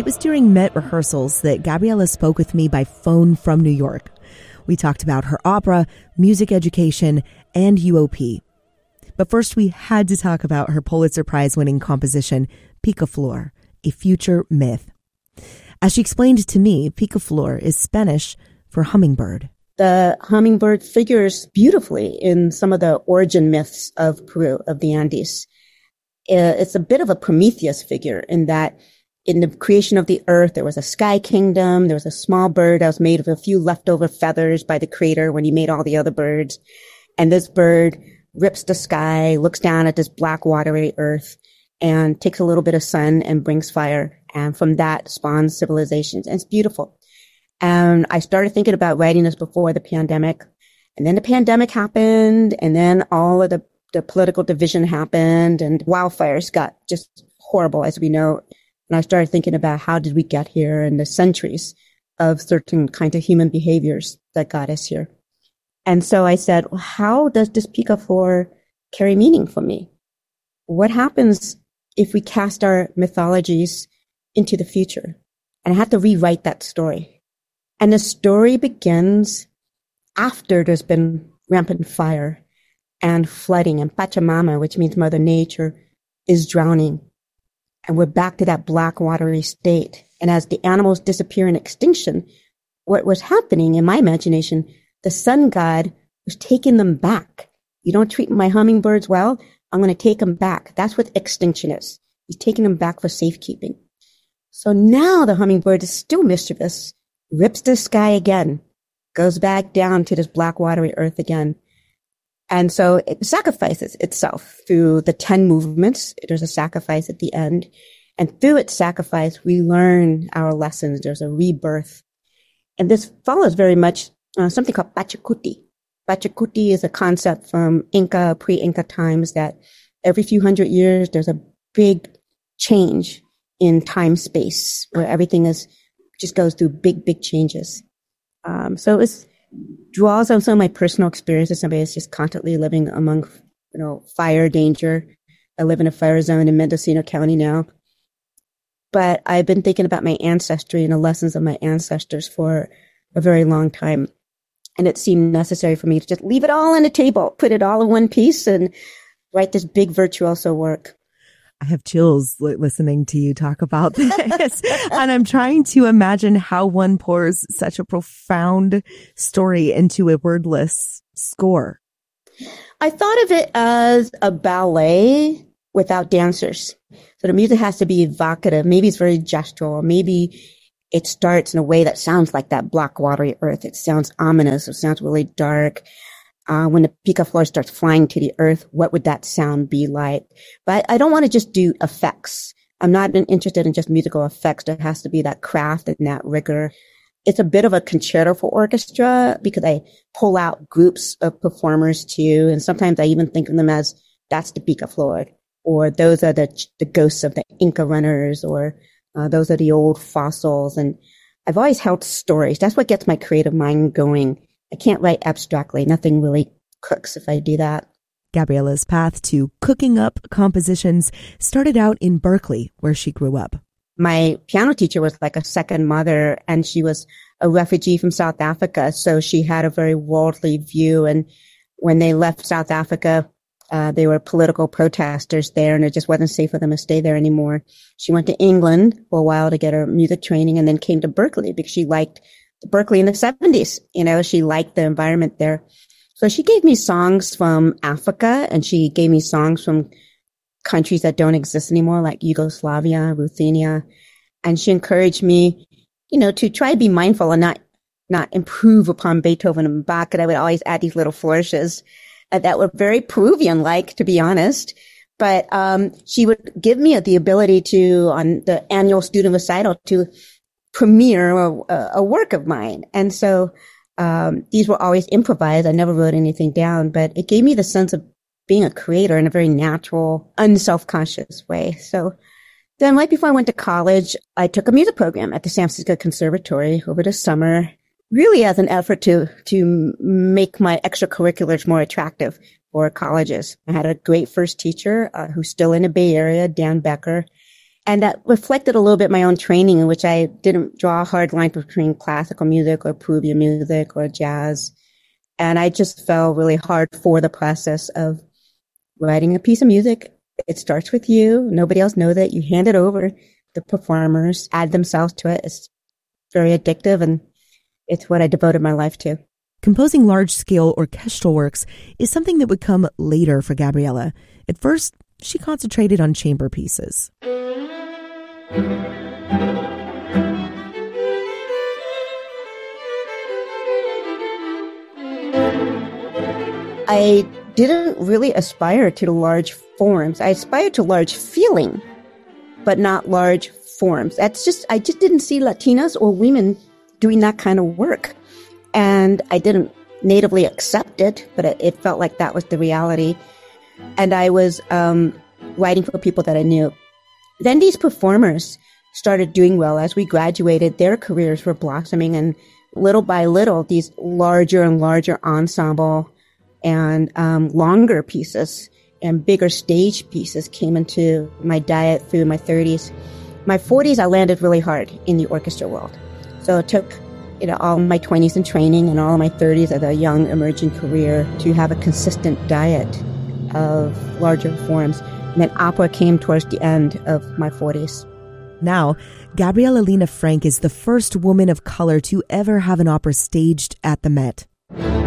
It was during Met rehearsals that Gabriela spoke with me by phone from New York. We talked about her opera, music education, and UOP. But first, we had to talk about her Pulitzer Prize-winning composition, Picaflor, a future myth. As she explained to me, Picaflor is Spanish for hummingbird. The hummingbird figures beautifully in some of the origin myths of Peru, of the Andes. It's a bit of a Prometheus figure in that in the creation of the earth, there was a sky kingdom. There was a small bird that was made of a few leftover feathers by the creator when he made all the other birds. And this bird rips the sky, looks down at this black watery earth, and takes a little bit of sun and brings fire. And from that spawns civilizations. And it's beautiful. And I started thinking about writing this before the pandemic. And then the pandemic happened. And then all of the political division happened. And wildfires got just horrible, as we know. And I started thinking about how did we get here and the centuries of certain kinds of human behaviors that got us here. And so I said, well, how does this Picaflor carry meaning for me? What happens if we cast our mythologies into the future? And I had to rewrite that story. And the story begins after there's been rampant fire and flooding, and Pachamama, which means Mother Nature, is drowning. And we're back to that black watery state. And as the animals disappear in extinction, what was happening in my imagination, the sun god was taking them back. You don't treat my hummingbirds well, I'm going to take them back. That's what extinction is. He's taking them back for safekeeping. So now the hummingbird is still mischievous, rips the sky again, goes back down to this black watery earth again. And so it sacrifices itself through the 10 movements. There's a sacrifice at the end. And through its sacrifice, we learn our lessons. There's a rebirth. And this follows very much something called Pachacuti. Pachacuti is a concept from Inca, pre-Inca times that every few hundred years, there's a big change in time space where everything just goes through big changes. So it's draws on some of my personal experiences. Somebody is just constantly living among, fire danger. I live in a fire zone in Mendocino County now. But I've been thinking about my ancestry and the lessons of my ancestors for a very long time. And it seemed necessary for me to just leave it all on the table, put it all in one piece and write this big virtuoso work. I have chills listening to you talk about this. And I'm trying to imagine how one pours such a profound story into a wordless score. I thought of it as a ballet without dancers. So the music has to be evocative. Maybe it's very gestural. Maybe it starts in a way that sounds like that black watery earth. It sounds ominous. It sounds really dark. When the Picaflor starts flying to the earth, what would that sound be like? But I don't want to just do effects. I'm not interested in just musical effects. There has to be that craft and that rigor. It's a bit of a concerto for orchestra because I pull out groups of performers too. And sometimes I even think of them as that's the Picaflor, or those are the ghosts of the Inca runners, or those are the old fossils. And I've always held stories. That's what gets my creative mind going. I can't write abstractly. Nothing really cooks if I do that. Gabriela's path to cooking up compositions started out in Berkeley, where she grew up. My piano teacher was like a second mother, and she was a refugee from South Africa. So she had a very worldly view. And when they left South Africa, they were political protesters there, and it just wasn't safe for them to stay there anymore. She went to England for a while to get her music training and then came to Berkeley because she liked Berkeley in the 70s. She liked the environment there. So she gave me songs from Africa, and she gave me songs from countries that don't exist anymore, like Yugoslavia, Ruthenia. And she encouraged me, to try to be mindful and not improve upon Beethoven and Bach. And I would always add these little flourishes that were very Peruvian-like, to be honest. But she would give me the ability to, on the annual student recital, to premiere a work of mine. And so these were always improvised. I never wrote anything down, but it gave me the sense of being a creator in a very natural, unself-conscious way. So then right before I went to college, I took a music program at the San Francisco Conservatory over the summer, really as an effort to make my extracurriculars more attractive for colleges. I had a great first teacher who's still in the Bay Area, Dan Becker. And that reflected a little bit my own training, in which I didn't draw a hard line between classical music or Peruvian music or jazz. And I just fell really hard for the process of writing a piece of music. It starts with you. Nobody else knows it. You hand it over. The performers add themselves to it. It's very addictive, and it's what I devoted my life to. Composing large-scale orchestral works is something that would come later for Gabriela. At first, she concentrated on chamber pieces. I didn't really aspire to large forms. I aspired to large feeling, but not large forms. I just didn't see Latinas or women doing that kind of work. And I didn't natively accept it, but it felt like that was the reality. And I was writing for people that I knew. Then these performers started doing well. As we graduated, their careers were blossoming, and little by little, these larger and larger ensemble and longer pieces and bigger stage pieces came into my diet through my 30s. My 40s, I landed really hard in the orchestra world. So it took all my 20s in training and all my 30s as a young emerging career to have a consistent diet of larger forms. And then opera came towards the end of my 40s. Now, Gabriela Lina Frank is the first woman of color to ever have an opera staged at the Met.